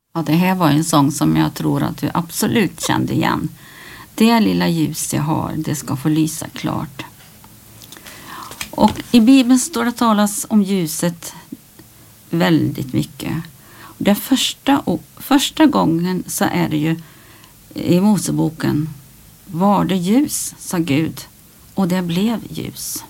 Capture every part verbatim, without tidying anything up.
Ja, det här var en sång som jag tror att du absolut kände igen. Det lilla ljus jag har, det ska få lysa klart. Och i Bibeln står det talas om ljuset väldigt mycket. Det första, och första gången så är det ju i Moseboken. Var det ljus, sa Gud, och det blev ljus.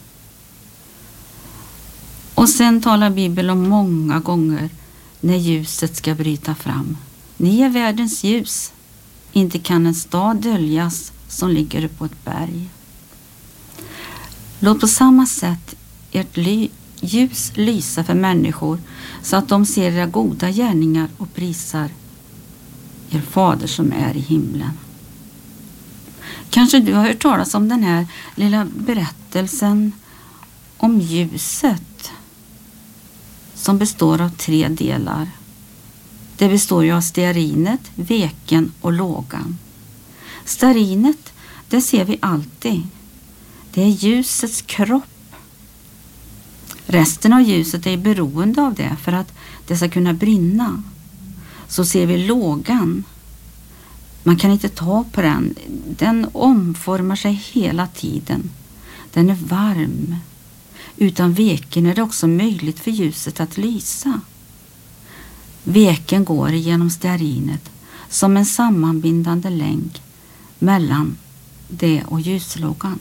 Och sen talar Bibeln om många gånger när ljuset ska bryta fram. Ni är världens ljus. Inte kan en stad döljas som ligger på ett berg. Låt på samma sätt ert ly- ljus lysa för människor så att de ser era goda gärningar och prisar er fader som är i himlen. Kanske du har hört talas om den här lilla berättelsen om ljuset som består av tre delar. Det består ju av stearinet, veken och lågan. Stearinet, det ser vi alltid. Det är ljusets kropp. Resten av ljuset är beroende av det för att det ska kunna brinna. Så ser vi lågan. Man kan inte ta på den. Den omformar sig hela tiden. Den är varm. Utan veken är det också möjligt för ljuset att lysa. Veken går genom stearinet som en sammanbindande länk mellan det och ljuslågan.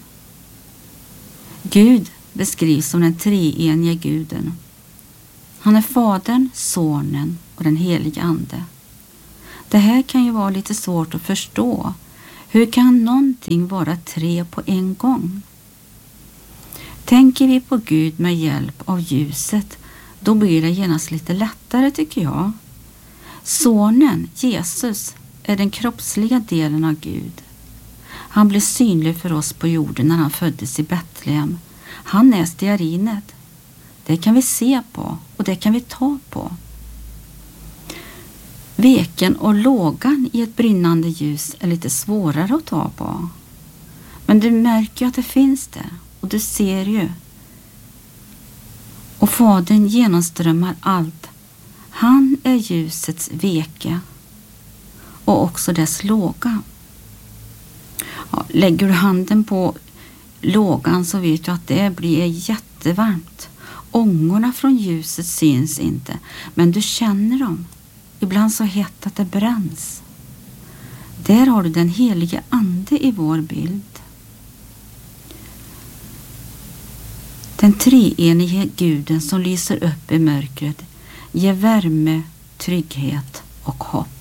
Gud beskrivs som den treenige guden. Han är Fadern, Sonen och den helige Ande. Det här kan ju vara lite svårt att förstå. Hur kan någonting vara tre på en gång? Tänker vi på Gud med hjälp av ljuset, då blir det genast lite lättare tycker jag. Sonen, Jesus, är den kroppsliga delen av Gud. Han blev synlig för oss på jorden när han föddes i Betlehem. Han är stearinet. Det kan vi se på och det kan vi ta på. Veken och lågan i ett brinnande ljus är lite svårare att ta på. Men du märker att det finns där och du ser ju. Och Fadern genomströmmar allt. Han är ljusets veke och också dess låga. Ja, lägger du handen på lågan så vet du att det blir jättevarmt. Ångorna från ljuset syns inte, men du känner dem. Ibland så hett att det bränns. Där har du den helige Ande i vår bild. Den treenige guden som lyser upp i mörkret ger värme, trygghet och hopp.